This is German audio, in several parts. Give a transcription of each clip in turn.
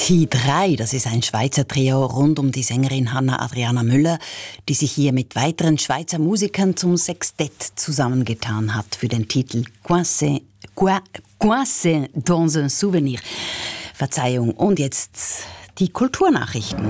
Die drei, das ist ein Schweizer Trio rund um die Sängerin Hanna Adriana Müller, die sich hier mit weiteren Schweizer Musikern zum Sextett zusammengetan hat für den Titel Coincé dans un Souvenir. Verzeihung, und jetzt die Kulturnachrichten.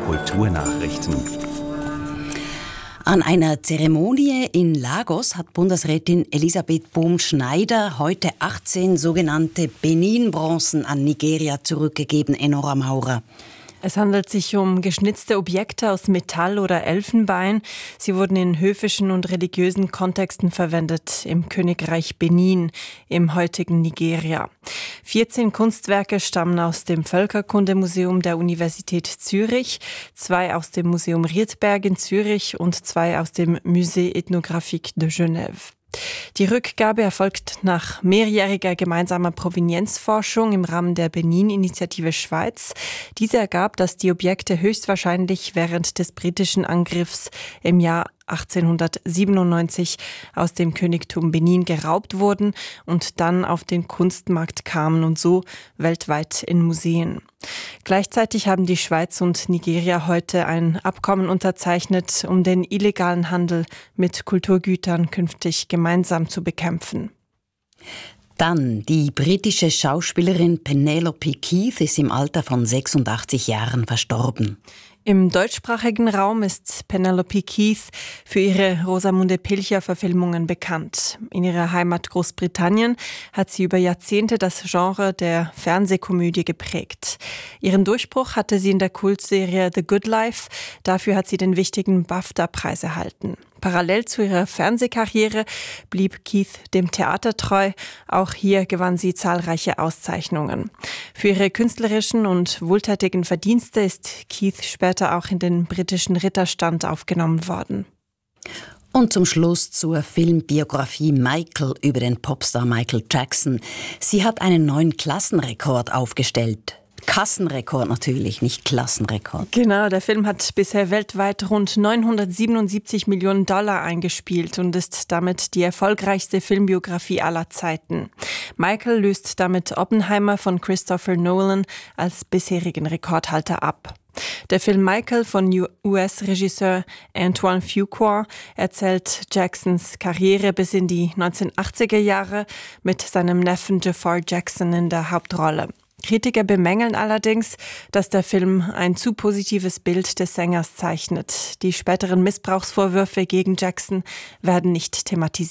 An einer Zeremonie in Lagos hat Bundesrätin Elisabeth Bohm-Schneider heute 18 sogenannte Benin-Bronzen an Nigeria zurückgegeben, Enora Maurer. Es handelt sich um geschnitzte Objekte aus Metall oder Elfenbein. Sie wurden in höfischen und religiösen Kontexten verwendet im Königreich Benin, im heutigen Nigeria. 14 Kunstwerke stammen aus dem Völkerkundemuseum der Universität Zürich, 2 aus dem Museum Rietberg in Zürich und 2 aus dem Musée Ethnographique de Genève. Die Rückgabe erfolgt nach mehrjähriger gemeinsamer Provenienzforschung im Rahmen der Benin-Initiative Schweiz. Diese ergab, dass die Objekte höchstwahrscheinlich während des britischen Angriffs im Jahr 1897 aus dem Königtum Benin geraubt wurden und dann auf den Kunstmarkt kamen und so weltweit in Museen. Gleichzeitig haben die Schweiz und Nigeria heute ein Abkommen unterzeichnet, um den illegalen Handel mit Kulturgütern künftig gemeinsam zu bekämpfen. Dann die britische Schauspielerin Penelope Keith ist im Alter von 86 Jahren verstorben. Im deutschsprachigen Raum ist Penelope Keith für ihre Rosamunde Pilcher-Verfilmungen bekannt. In ihrer Heimat Großbritannien hat sie über Jahrzehnte das Genre der Fernsehkomödie geprägt. Ihren Durchbruch hatte sie in der Kultserie The Good Life. Dafür hat sie den wichtigen BAFTA-Preis erhalten. Parallel zu ihrer Fernsehkarriere blieb Keith dem Theater treu. Auch hier gewann sie zahlreiche Auszeichnungen. Für ihre künstlerischen und wohltätigen Verdienste ist Keith später auch in den britischen Ritterstand aufgenommen worden. Und zum Schluss zur Filmbiografie Michael über den Popstar Michael Jackson. Sie hat einen neuen Klassenrekord aufgestellt. Kassenrekord natürlich, nicht Klassenrekord. Genau, der Film hat bisher weltweit rund 977 Millionen Dollar eingespielt und ist damit die erfolgreichste Filmbiografie aller Zeiten. Michael löst damit Oppenheimer von Christopher Nolan als bisherigen Rekordhalter ab. Der Film Michael von US-Regisseur Antoine Fuqua erzählt Jacksons Karriere bis in die 1980er Jahre mit seinem Neffen Jafar Jackson in der Hauptrolle. Kritiker bemängeln allerdings, dass der Film ein zu positives Bild des Sängers zeichnet. Die späteren Missbrauchsvorwürfe gegen Jackson werden nicht thematisiert.